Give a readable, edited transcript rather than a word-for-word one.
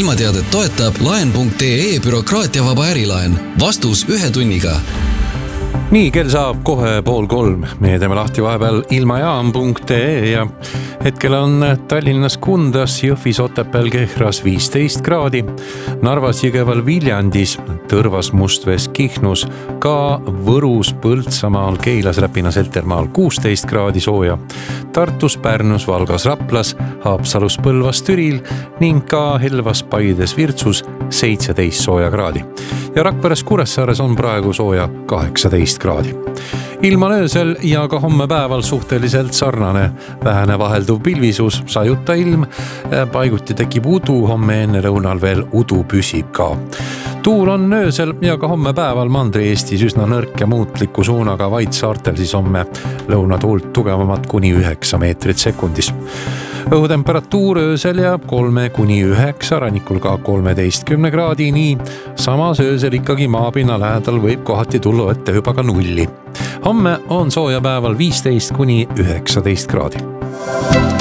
Ilmateadet toetab laen.ee bürokraatiavaba ärilaen. Vastus 1 tunniga. Nii, kell saab kohe 2:30. Meie teeme lahti vahepeal ilmajaam.ee ja hetkel on Tallinnas Kundas, Jõhvis, Otepääl, Kehras 15 kraadi, Narvas, Jõgeval, Viljandis, Tõrvas, Mustvees, Kihnus, ka Võrus, Põltsamaal, Keilas, Räpinas, Eltermaal 16 kraadi sooja, Tartus, Pärnus, Valgas, Raplas, Haapsalus, Põlvas, Türil ning ka Helvas, Paides, Virtsus 17 sooja kraadi. Ja Rakveres, Kuressaares on praegu sooja 18 kraadi. Ilm on öösel ja ka homme päeval suhteliselt sarnane. Vähene vahelduv pilvisus, sajuta ilm, paiguti tekib udu, homme enne lõunal veel udu püsib ka. Tuul on öösel ja ka homme päeval Mandri-Eestis üsna nõrk ja muutliku suunaga, vaid saartel siis homme lõunatuult tugevamat kuni 9 meetrit sekundis. Õhutemperatuur öösel jääb 3–9, rannikul ka 13 kraadini. Samas öösel ikkagi maapinna lähedal võib kohati tulla ette juba ka 0. Homme on sooja päeval 15–19 kraadi.